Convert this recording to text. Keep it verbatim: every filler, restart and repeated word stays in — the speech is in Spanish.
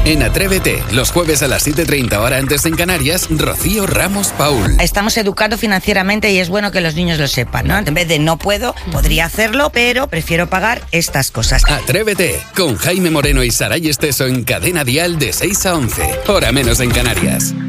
En Atrévete, los jueves a las siete y treinta hora antes en Canarias, Rocío Ramos Paul. Estamos educando financieramente y es bueno que los niños lo sepan, ¿no? En vez de no puedo, podría hacerlo, pero prefiero pagar estas cosas. Atrévete, con Jaime Moreno y Saray Esteso en Cadena Dial de seis a once, hora menos en Canarias.